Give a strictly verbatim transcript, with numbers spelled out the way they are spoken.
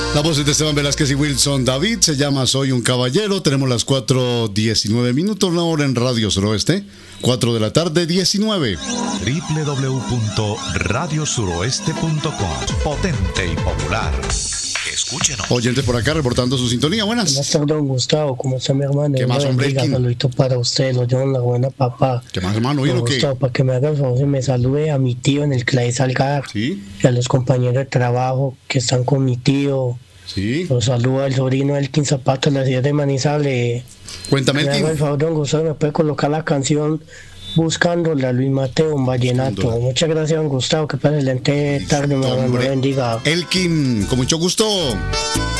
La voz es de Esteban Velázquez y Wilson David, se llama Soy un caballero. Tenemos las cuatro diecinueve minutos, una hora en Radio Suroeste, cuatro de la tarde, diecinueve. doble u doble u doble u punto radio suroeste punto com. Potente y popular. Escúchenos. Oyentes por acá reportando su sintonía. Buenas. ¿Cómo está, don Gustavo? ¿Cómo está mi hermano? ¿Qué más, hombre? Saludito para usted, lo llevo en la buena papá. ¿Qué más, hermano? ¿Y lo que? Gustavo, para que me haga el favor y me salude a mi tío en el Clay Salgar. Sí. Y a los compañeros de trabajo que están con mi tío. Sí. Los saluda el sobrino Elkin Zapata de la ciudad de Manizales. Cuéntame, Me Elkin. haga el favor, don Gustavo, me puede colocar la canción Buscándole a Luis Mateo en Vallenato. Buscándola. Muchas gracias, don Gustavo. Que pase excelente tarde, mi hermano. Hombre. Bendiga. Elkin, con mucho gusto.